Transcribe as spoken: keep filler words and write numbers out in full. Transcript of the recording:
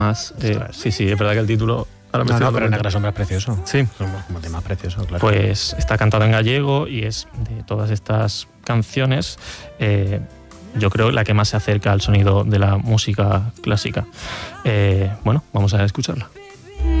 Más, eh, sí, sí, es verdad que el título... Ahora me no, no, pero Negra Sombra es precioso. Sí. Como tema precioso, claro. Pues está cantado en gallego y es de todas estas canciones, eh, yo creo la que más se acerca al sonido de la música clásica. Eh, bueno, vamos a escucharla.